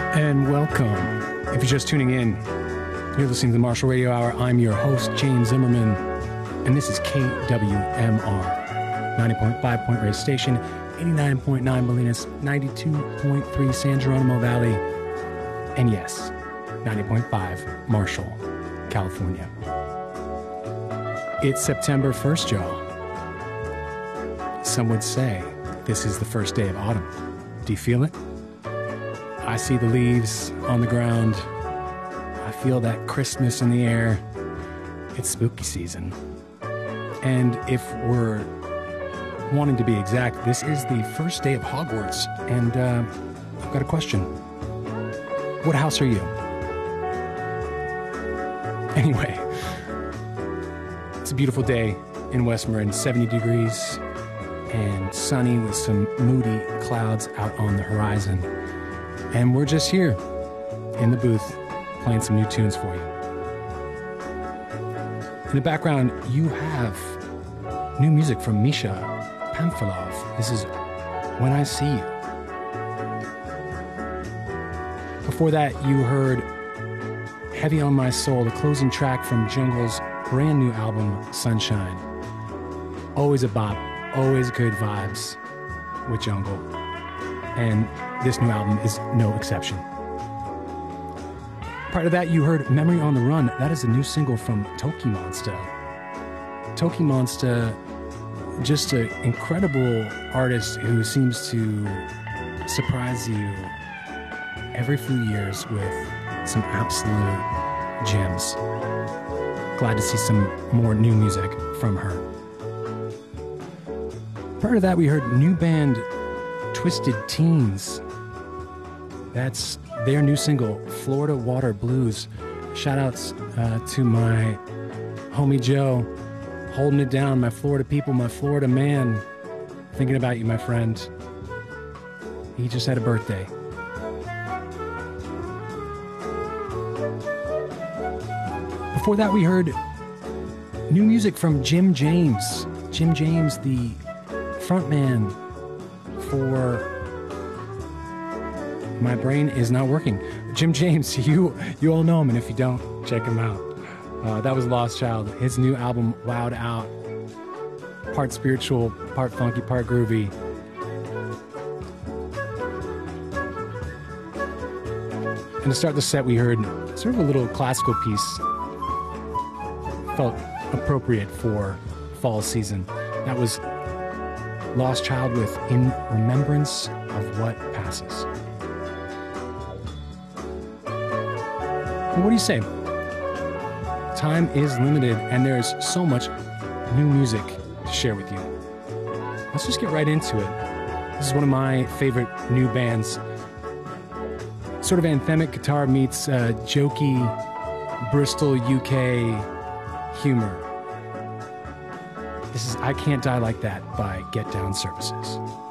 And welcome. If you're just tuning in, you're listening to the Marshall Radio Hour. I'm your host, James Zimmerman, and this is KWMR, 90.5 Point Reyes Station, 89.9 Bolinas, 92.3 San Geronimo Valley, and yes, 90.5 Marshall, California. It's September 1st, y'all. Some would say this is the first day of autumn. Do you feel it? I see the leaves on the ground. I feel that Christmas in the air. It's spooky season. And if we're wanting to be exact, this is the first day of Hogwarts. And I've got a question. What house are you? Anyway, it's a beautiful day in West Marin, 70 degrees and sunny with some moody clouds out on the horizon. And we're just here in the booth playing some new tunes for you. In the background, you have new music from Misha Pamfilov. This is When I See You. Before that, you heard Heavy on My Soul, the closing track from Jungle's brand new album, Sunshine. Always a bop, always good vibes with Jungle. And this new album is no exception. Prior to that, you heard Memory on the Run. That is a new single from Toki Monsta. Toki Monsta, just an incredible artist who seems to surprise you every few years with some absolute gems. Glad to see some more new music from her. Prior to that, we heard new band Twisted Teens. That's their new single, Florida Water Blues. Shout-outs to my homie Joe, holding it down, my Florida people, my Florida man. Thinking about you, my friend. He just had a birthday. Before that, we heard new music from Jim James. Jim James, the frontman for My Brain Is Not Working. Jim James, you all know him, and if you don't, check him out. That was Lost Child. His new album, Wowed Out. Part spiritual, part funky, part groovy. And to start the set, we heard sort of a little classical piece. Felt appropriate for fall season. That was Lost Child with In Remembrance of What Passes. Well, what do you say? Time is limited, and there's so much new music to share with you. Let's just get right into it. This is one of my favorite new bands. Sort of anthemic guitar meets jokey Bristol, UK humor. This is I Can't Die Like That by Get Down Services.